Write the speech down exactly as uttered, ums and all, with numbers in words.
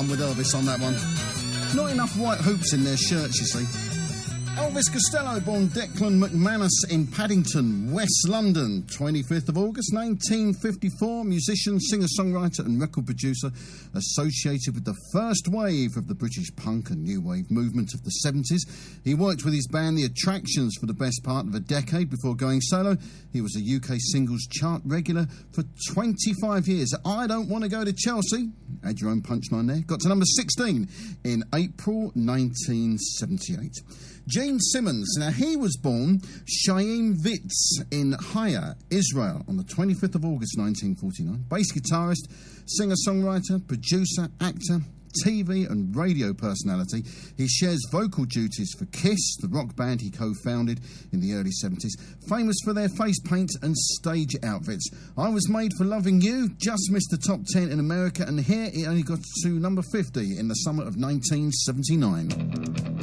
with Elvis on that one. Not enough white hoops in their shirts, you see. Elvis Costello, born Declan McManus in Paddington, West London, twenty-fifth of August nineteen fifty-four, musician, singer-songwriter and record producer associated with the first wave of the British punk and new wave movement of the seventies. He worked with his band The Attractions for the best part of a decade before going solo. He was a U K singles chart regular for twenty-five years. I Don't Want to Go to Chelsea, add your own punchline there, got to number sixteen in April nineteen seventy-eight. Gene Simmons, now he was born Chaim Vitz in Haya, Israel, on the twenty-fifth of August nineteen forty-nine. Bass guitarist, singer-songwriter, producer, actor, T V and radio personality. He shares vocal duties for Kiss, the rock band he co-founded in the early seventies, famous for their face paint and stage outfits. I Was Made for Loving You just missed the top ten in America, and here it only got to number fifty in the summer of nineteen seventy-nine.